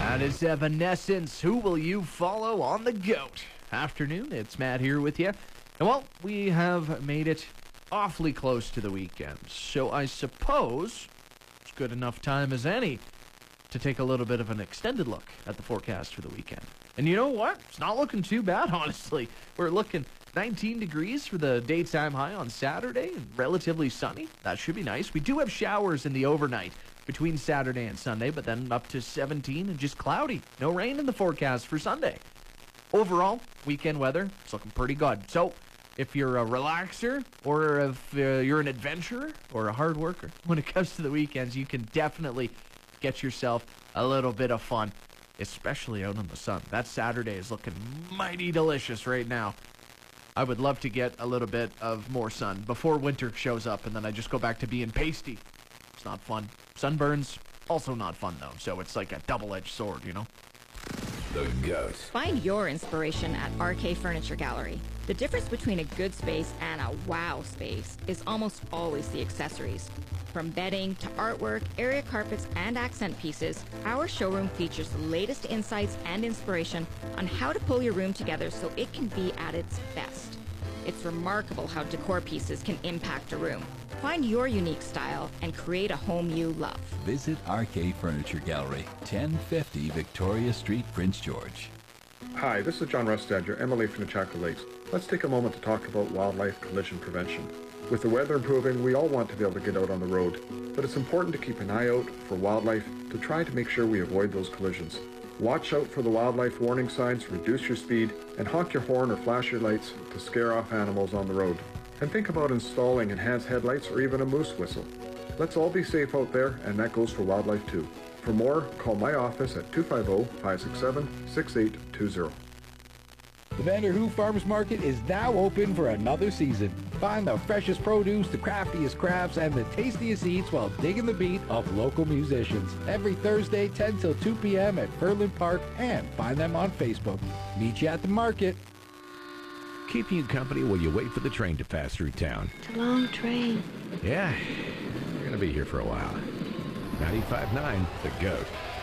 That is Evanescence. Who will you follow on the GOAT? Afternoon, it's Matt here with you. And well, we have made it awfully close to the weekend. So I suppose it's good enough time as any to take a little bit of an extended look at the forecast for the weekend. And you know what? It's not looking too bad, honestly. We're looking 19 degrees for the daytime high on Saturday and relatively sunny. That should be nice. We do have showers in the overnight between Saturday and Sunday, but then up to 17 and just cloudy. No rain in the forecast for Sunday. Overall, weekend weather, it's looking pretty good. So, if you're a relaxer or if you're an adventurer or a hard worker, when it comes to the weekends, you can definitely get yourself a little bit of fun, especially out in the sun. That Saturday is looking mighty delicious right now. I would love to get a little bit of more sun before winter shows up, and then I just go back to being pasty. It's not fun. Sunburns, also not fun, though, so it's like a double-edged sword, you know? The GOAT. Find your inspiration at RK Furniture Gallery. The difference between a good space and a wow space is almost always the accessories. From bedding to artwork, area carpets, and accent pieces, our showroom features the latest insights and inspiration on how to pull your room together so it can be at its best. It's remarkable how decor pieces can impact a room. Find your unique style and create a home you love. Visit RK Furniture Gallery, 1050 Victoria Street, Prince George. Hi, this is John Rustad, your MLA from the Chaco Lakes. Let's take a moment to talk about wildlife collision prevention. With the weather improving, we all want to be able to get out on the road, but it's important to keep an eye out for wildlife to try to make sure we avoid those collisions. Watch out for the wildlife warning signs, reduce your speed, and honk your horn or flash your lights to scare off animals on the road. And think about installing enhanced headlights or even a moose whistle. Let's all be safe out there, and that goes for wildlife too. For more, call my office at 250-567-6820. The Vanderhoof Farmers Market is now open for another season. Find the freshest produce, the craftiest crafts, and the tastiest eats while digging the beat of local musicians. Every Thursday, 10 till 2 p.m. at Furland Park, and find them on Facebook. Meet you at the market. Keeping you company while you wait for the train to pass through town. It's a long train. Yeah, we're going to be here for a while. 95.9, The GOAT.